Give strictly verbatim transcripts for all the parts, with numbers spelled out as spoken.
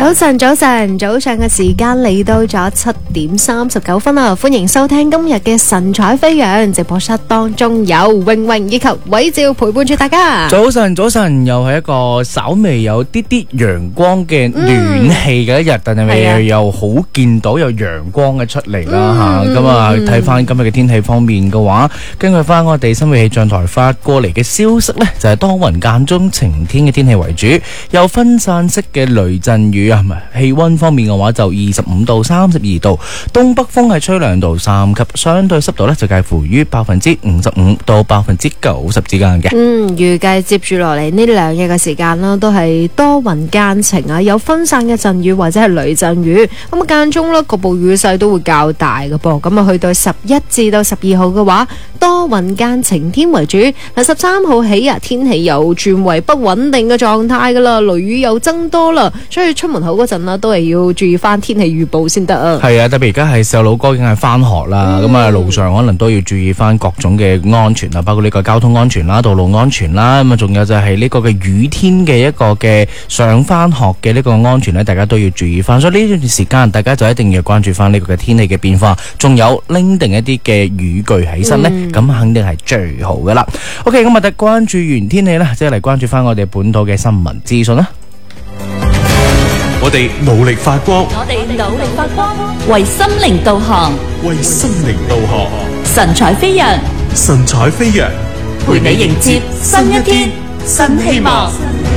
早晨，早晨，早上嘅時間嚟到咗七點三十九分啦！歡迎收聽今日嘅神采飛揚，直播室當中有榮榮以及偉照陪伴住大家。 早晨，早晨，又係一個稍微有啲啲陽光嘅暖氣嘅一日，嗯、但係又好見到有陽光嘅出嚟啦吓。咁啊，睇翻今日嘅天氣方面嘅話，根據翻我哋新聞氣象台發過嚟嘅消息呢，就係、是、多雲間中晴天嘅天氣為主，有分散式嘅雷陣雨。啊，氣溫方面嘅話就二十五到三十二度，東北風係吹兩到三級，相對濕度呢就介乎於百分之五十五到百分之九十之間嘅。 嗯，預計接住落嚟呢兩日嘅時間啦，都係多雲間晴啊，有分散嘅陣雨或者係雷陣雨，咁啊間中呢局部雨勢都會較大嘅噃。咁啊去到十一至到十二號嘅話，多雲間晴天為主。嗱，十三號起啊，天氣又轉為不穩定嘅狀態噶啦，雷雨又增多啦，所以出門口嗰陣啦，都係要注意翻天氣預報先得啊。係啊，特別而家係細佬哥已經係翻學啦，咁啊、嗯、路上可能都要注意翻各種嘅安全啊，包括呢個交通安全啦、道路安全啦，咁啊仲有就係呢個嘅雨天嘅一個嘅上翻學嘅呢個安全呢，大家都要注意翻。所以呢段時間，大家就一定要關注翻呢個嘅天氣嘅變化，仲有拎定一啲嘅雨具起身呢，咁、嗯、肯定係最好噶啦。OK， 咁啊，關注完天氣呢，即係嚟關注翻我哋本土嘅新聞資訊啦。 我哋努力發光， 我哋努力發光，為心靈導航， 為心靈導航， 神采飛揚， 神采飛揚， 陪你迎接新一天，新希望。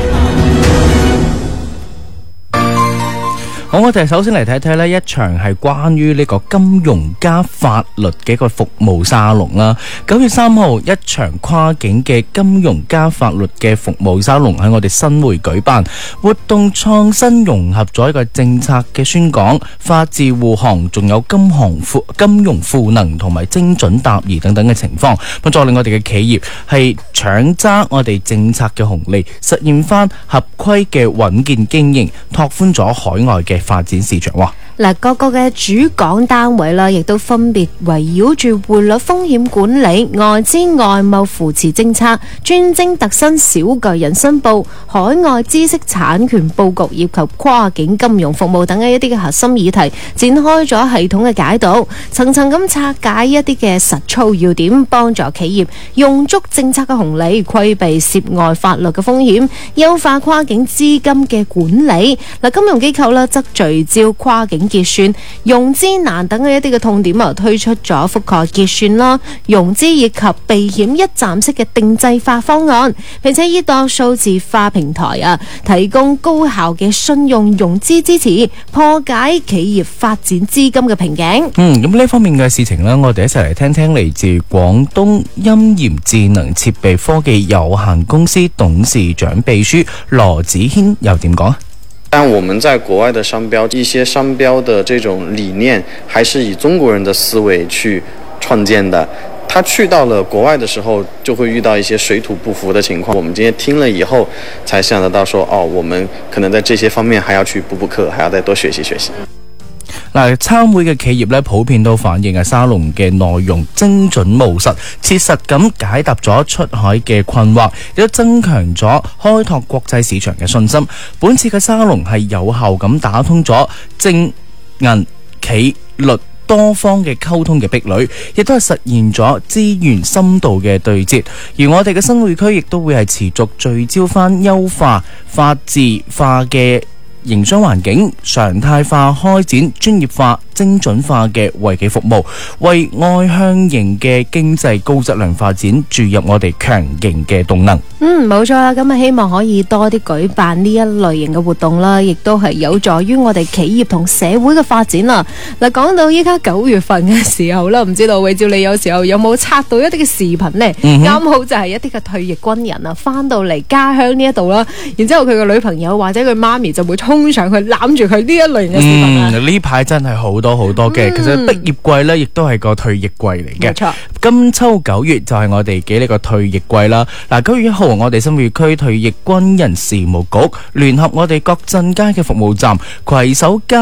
好，我哋首先嚟睇睇呢一場係關於呢個金融加法律嘅一個服務沙龍啦。九月三號，一場跨境嘅金融加法律嘅服務沙龍喺我哋新會舉辦，活動創新融合咗一個政策嘅宣講、法治護航，仲有金行賦金融賦能同埋精準答疑等等嘅情況，咁再令我哋嘅企業係搶揸我哋政策嘅紅利，實現翻合規嘅穩健經營，拓寬咗海外嘅發展市場。哇！ 嗱，各個嘅主講單位啦，亦都分別圍繞住匯率風險管理、外資外貿扶持政策、專精特新小巨人申報、海外知識產權佈局以及跨境金融服務等嘅一啲嘅核心議題，展開咗系統嘅解讀，層層咁拆解一啲嘅實操要點，幫助企業用足政策嘅紅利，規避涉外法律嘅風險，優化跨境資金嘅管理。嗱，金融機構啦則聚焦跨境結算、融資難等嘅一啲嘅痛點啊，推出咗覆蓋結算啦、融資以及避險一站式嘅定制化方案，並且依託數字化平台啊，提供高效嘅信用融資支持，破解企業發展資金嘅瓶頸。 嗯，咁呢方面嘅事情呢，我哋一齊嚟聽聽嚟自廣東鑫研智能設備科技有限公司董事長秘書羅子軒又點講啊？ 但我們在國外的商標，一些商標的這種理念，還是以中國人的思維去創建的。他去到了國外的時候，就會遇到一些水土不服的情況。我們今天聽了以後，才想得到說，哦，我們可能在這些方面還要去補補課，還要再多學習學習。 嗱，參會嘅企業咧，普遍都反映嘅沙龍嘅內容精準務實，切實咁解答咗出海嘅困惑，亦都增強咗開拓國際市場嘅信心。本次嘅沙龍係有效咁打通咗政銀企律多方嘅溝通嘅壁壘，亦都係實現咗資源深度嘅對接。而我哋嘅新會區亦都會係持續聚焦翻優化法治化嘅營商環境，常態化開展專業化、精準化嘅惠企服務，為外向型嘅經濟高質量發展注入我哋強勁嘅動能。 嗯，冇錯啦，咁啊希望可以多啲舉辦呢一類型嘅活動啦，亦都係有助於我哋企業同社會嘅發展啦。嗱，講到依家九月份嘅時候啦，唔知道偉照你有時候有冇刷到一啲嘅視頻呢？啱、嗯、好就係一啲嘅退役軍人啊，翻到嚟家鄉呢一度啦，然之後佢嘅女朋友或者佢媽咪就會衝上去攬住佢呢一類型嘅視頻啊。呢排、嗯、真係好多好多嘅，嗯、其實畢業季呢亦都係個退役季嚟嘅。冇錯，金秋九月就係我哋嘅呢個退役季啦。嗱，九月一號我哋新會區退役軍人事務局聯合我哋各鎮街嘅服務站攜手加